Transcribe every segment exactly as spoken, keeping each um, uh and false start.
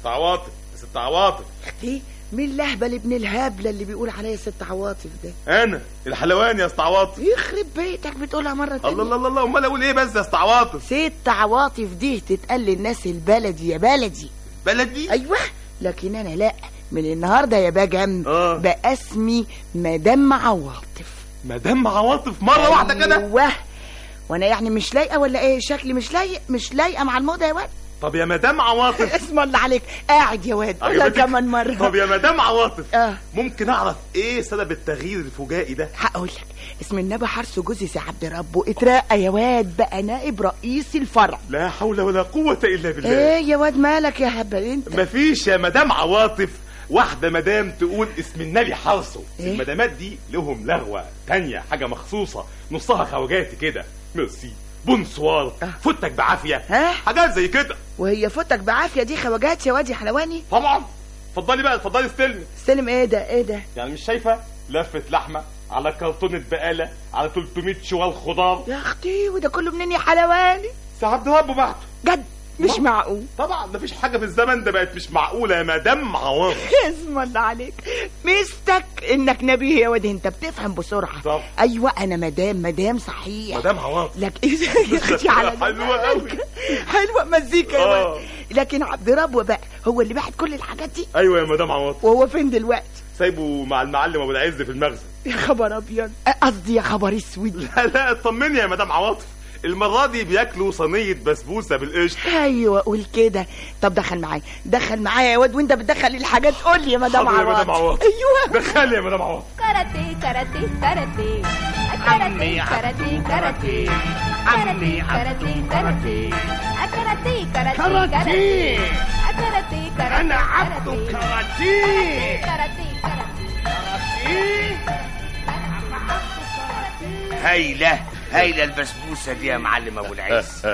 ست عواطف يا ست عواطف. اختي مين اللهبل ابن الهبله اللي بيقول عليا ست عواطف ده؟ انا الحلواني يا ست عواطف. يخرب بيتك بتقولها مره تانية. الله الله الله، امال اقول ايه بس يا ست عواطف؟ ست عواطف دي تتقال للناس البلدي يا بلدي. بلدي؟ ايوه، لكن انا لا، من النهارده يا باجم آه. بقى اسمي مدام عواطف. مدام عواطف مره واحده كده؟ ايوه، وانا يعني مش لايقه ولا ايه؟ شكلي مش لايق، مش لايقه مع الموضه يا واد. طب يا مدام عواطف اسم الله عليك، قاعد يا واد ولا كمان مره. طب يا مدام عواطف آه. ممكن اعرف ايه سبب التغيير الفجائي ده؟ هقول لك، اسم النبي حرس جوزي سي عبد ربه اترقى يا واد، بقى نائب رئيس الفرع. لا حول ولا قوه الا بالله. ايه يا واد مالك يا هبل انت؟ مفيش يا مدام عواطف واحده مدام تقول اسم النبي حرسه. إيه؟ المدامات دي لهم لغوه تانية، حاجه مخصوصه، نصها خواجاتي كده، ميرسي، بونسوار، آه. فتك بعافيه، ها؟ حاجات زي كده. وهي فوتك بعافيه دي خواجات يا واد يا حلواني؟ طبعا. اتفضلي بقى، اتفضلي استلمي. استلم ايه ده؟ ايه ده؟ يعني مش شايفه لفه لحمه على كرتونه بقاله على ثلاثمية شوال خضار؟ يا اختي وده كله منين يا حلواني؟ سي عبد ربه بعته. جد مش ما- معقول. طبعا مفيش حاجه في الزمن ده بقت مش معقوله يا مدام عواطف. اسم الله عليك، مستك انك نبي يا واد، انت بتفهم بسرعه. طب. ايوه انا مدام مدام صحيح. مدام عواطف. لك ايه يا اختي على حلوة قوي. حلوه مزيكا يا آه. واد. لكن عبد ربه بقى هو اللي بعت كل الحاجات دي. ايوه يا مدام عواطف. وهو فين دلوقتي؟ سايبه مع المعلم ابو العز في المخزن. يا خبر ابيض، قصدي يا خبر اسود. لا لا اطمني يا مدام عواطف، المره دي بياكلوا صينيه بسبوسه بالقشطه. ايوه قول كده. طب دخل معايا، دخل معايا يا واد، وانت بتدخل الحاجات قول لي يا مدام حاضر يا مدام عواطف. عواطف. ايوه دخلي يا مدام عواطف. كاراتيه كاراتيه كاراتيه عمي كاراتيه كاراتيه عمي كاراتيه كاراتيه كاراتيه كاراتيه كاراتيه. كاراتيه كاراتيه أنا عبد كاراتيه. كاراتيه هايلة هايلة البسبوسة دي يا معلم أبو العز.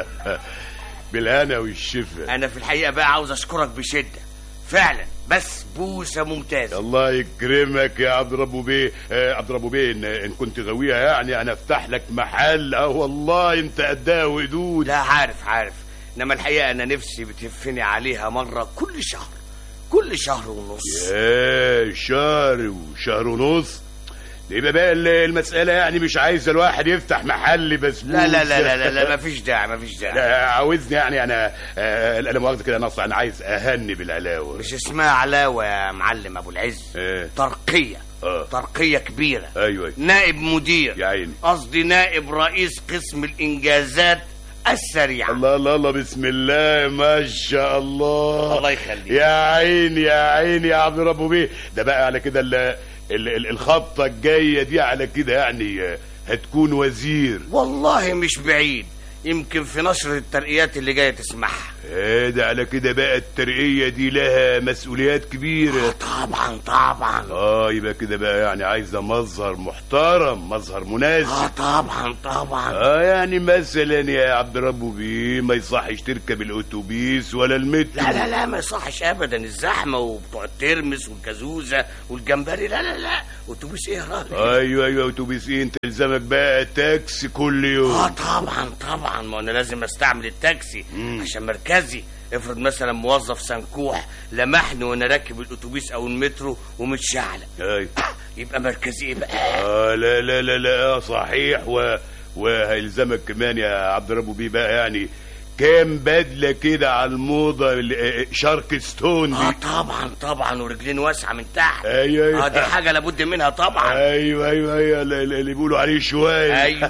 بالهنا والشفا. أنا في الحقيقة بقى عاوز أشكرك بشدة، فعلا بسبوسة ممتازة. الله يكرمك يا عبد ربو بيه. آه عبد ربو بيه، إن, ان كنت غاويها يعني انا افتح لك محل. اه والله انت قدها وقدود. لا عارف عارف، إنما الحقيقة أنا نفسي بتهفني عليها مرة كل شهر، كل شهر ونص. يا شهر وشهر ونص؟ يبقى بقى المسألة يعني مش عايز الواحد يفتح محل بسبوسة. لا لا لا لا لا, لا مفيش داعي مفيش داعي. لا عاوزني يعني انا آه لا مؤاخذة كده نص، انا عايز اهني بالعلاوة. مش اسمها علاوة يا معلم أبو العز، إيه؟ ترقية. آه. ترقية كبيرة. ايوه نائب مدير، يا عيني. قصدي نائب رئيس قسم الإنجازات السريعة. الله الله الله، بسم الله ما شاء الله. الله يخليك. يا عيني يا عيني يا عبد ربو بيه. ده بقى على كده ال ال ال الخطة الجاية دي على كده يعني هتكون وزير. والله مش بعيد، يمكن في نشر الترقيات اللي جاية تسمعها. ايه ده على كده بقى الترقية دي لها مسؤوليات كبيرة. آه طبعا طبعا. اه يبقى كده بقى يعني عايزة مظهر محترم، مظهر مناسب. اه طبعا طبعا. اه يعني مثلا يا عبد ربو بيه ما يصحش تركب الاتوبيس ولا المترو. لا لا لا ما يصحش ابدا، الزحمه وبتوع الترمس والكازوزه والجمبري، لا لا لا اتوبيس ايه يا راجل؟ ايوه ايوه اتوبيس ايه؟ انت الزمك بقى تاكسي كل يوم. اه طبعا طبعا، ما انا لازم استعمل التاكسي مم. عشان مركزي. افرض مثلا موظف سنكوح لمحني وانا راكب الاتوبيس او المترو ومتشعلق، ايوه يبقى مركزي ايه بقى؟ اه لا لا لا لا صحيح. و وهيلزمك كمان يا عبد ربو بيه بقى يعني كام بدله كده على الموضه شارك ستون دي. اه طبعا طبعا، ورجلين واسعه من تحت. ايوه ايوه اه دي حاجه لابد منها طبعا. ايوه ايوه ايوه اللي بيقولوا عليه شويه. ايوه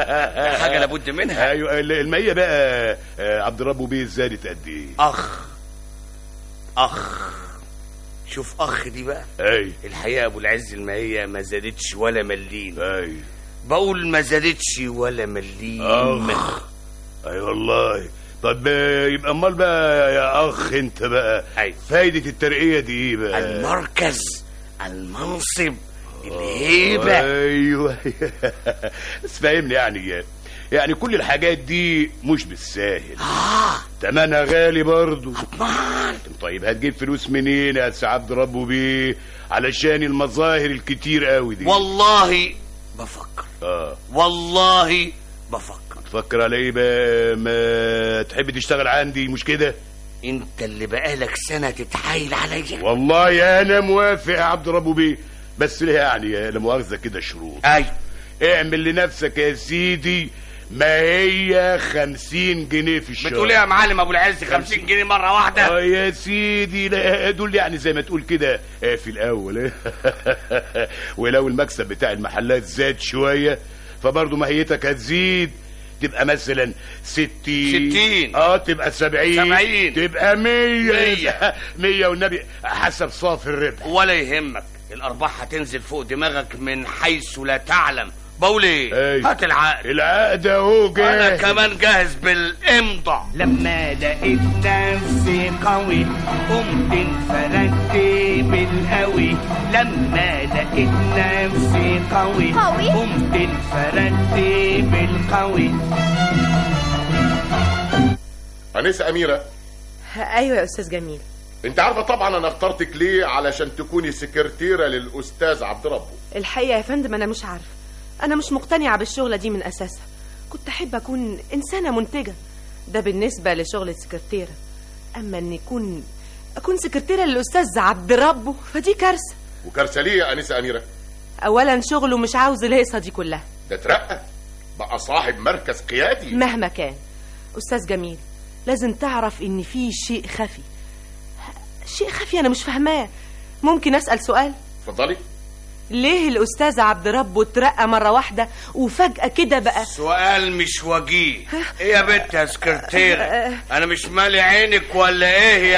دي حاجه لابد منها. ايوه المية بقى عبد ربو بيه زادت قد ايه؟ اخ اخ شوف اخ دي بقى. اي الحقيقه ابو العز المائيه ما زادتش ولا مليم. اي بقول ما زادتش ولا مليم. اخ اي والله. طب يبقى امال بقى يا اخ انت بقى أيوة. فايدة الترقية دي ايه بقى؟ المركز، المنصب، الهيبة. ايوه بس فاهمني يعني يعني كل الحاجات دي مش بالساهل. اه تمنها غالي برضو. اطمان. طيب هتجيب فلوس منين يا سي عبد ربو بيه علشان المظاهر الكتير قوي دي؟ والله بفكر. اه والله بفكر. تفكر على ايه بقى؟ ما تحب تشتغل عندي مش كده؟ انت اللي بقالك سنه تتحايل عليا. والله انا موافق يا عبد ربه بيه، بس ليه يعني لا مؤاخذه كده شروط. ايوه اعمل لنفسك يا سيدي ما هي خمسين جنيه في الشهر. بتقول ايه يا معلم ابو العز؟ خمسين جنيه مره واحده؟ اه يا سيدي، لا دول يعني زي ما تقول كده في الاول. ولو المكسب بتاع المحلات زاد شويه فبرضه ماهيتك هتزيد، تبقى مثلا ستين ستين اه تبقى سبعين سبعين تبقى مية مية مية والنبي حسب صافي الربح. ولا يهمك، الارباح هتنزل فوق دماغك من حيث لا تعلم. بقول ايه؟ هات العقد. العقد اهو جاهز. انا كمان جاهز بالامضى. لما لقيت نفسي قوي قمت انفردت بالقوي. لما لقيت نفسي قوي قوي؟ قمت انفردت بالقوي. أنسة أميرة. ايوه يا استاذ جميل. انت عارفة طبعا انا اخترتك ليه، علشان تكوني سكرتيرة للأستاذ عبد ربه. الحقيقه يا فندم انا مش عارفه، انا مش مقتنعه بالشغله دي من اساسها. كنت احب اكون انسانه منتجه، ده بالنسبه لشغل السكرتيره. اما ان يكون اكون سكرتيره للاستاذ عبد ربه فدي كارثه. وكارثة ليه يا أنسة أميرة؟ اولا شغله مش عاوز الهيصه دي كلها، ده ترقى بقى صاحب مركز قيادي. مهما كان استاذ جميل لازم تعرف ان في شيء خفي، شيء خفي انا مش فاهماه. ممكن اسال سؤال؟ اتفضلي. ليه الاستاذ عبد ربه اترقى مره واحده وفجاه كده بقى؟ سؤال مش وجيه. ايه يا بنت يا سكرتيرة؟ انا مش مالي عينك ولا ايه؟